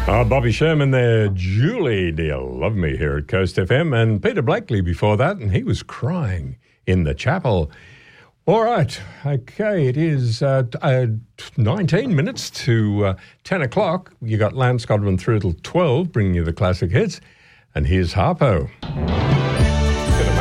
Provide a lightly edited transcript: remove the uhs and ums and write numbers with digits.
Bobby Sherman there, Julie, do you love me here at Coast FM? And Peter Blakely before that, and he was crying in the chapel. All right, okay, it is 19 minutes to 10 o'clock. You got Lance Godwin through till 12, bringing you the classic hits. And here's Harpo.